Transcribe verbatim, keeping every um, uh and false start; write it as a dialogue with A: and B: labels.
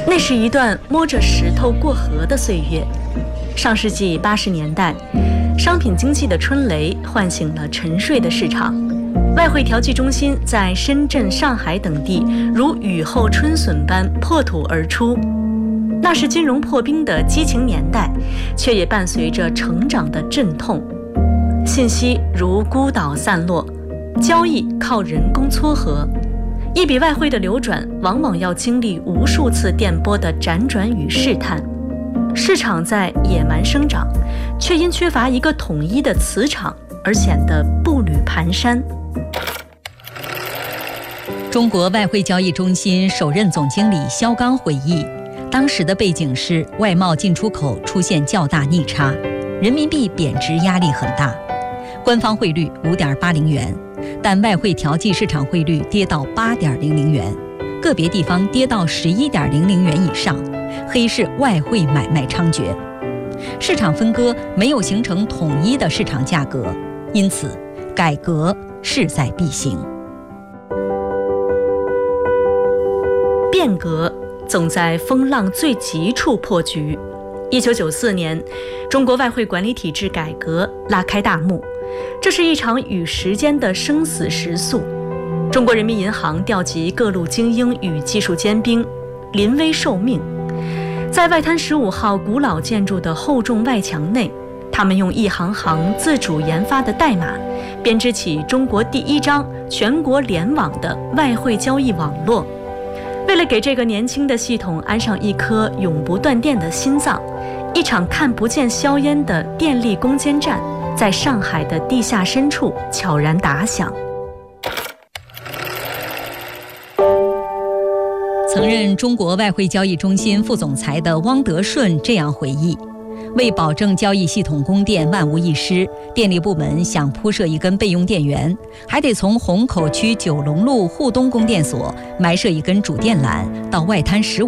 A: 那是一段摸着石头过河的岁月。上世纪八十年代，商品经济的春雷唤醒了沉睡的市场，外汇调剂中心在深圳、上海等地如雨后春笋般破土而出。那是金融破冰的激情年代，却也伴随着成长的阵痛。信息如孤岛散落，交易靠人工撮合。一笔外汇的流转，往往要经历无数次电波的辗转与试探。市场在野蛮生长，却因缺乏一个统一的磁场而显得步履蹒跚。
B: 中国外汇交易中心首任总经理肖钢回忆，当时的背景是外贸进出口出现较大逆差，人民币贬值压力很大，官方汇率 五点八零元，但外汇调剂市场汇率跌到 八点零零元，个别地方跌到 十一点零零元以上，黑市外汇买卖猖獗，市场分割没有形成统一的市场价格，因此改革势在必行。
A: 变革总在风浪最急处破局。一九九四年，中国外汇管理体制改革拉开大幕，这是一场与时间的生死时速。中国人民银行调集各路精英与技术尖兵，临危受命。在外滩十五号古老建筑的厚重外墙内，他们用一行行自主研发的代码，编织起中国第一张全国联网的外汇交易网络。为了给这个年轻的系统安上一颗永不断电的心脏，一场看不见硝烟的电力攻坚战在上海的地下深处悄然打响。
B: 曾任中国外汇交易中心副总裁的汪德顺这样回忆，为保证交易系统供电万无一失，电力部门想铺设一根备用电源，还得从虹口区九龙路沪东供电所埋设一根主电缆到外滩十五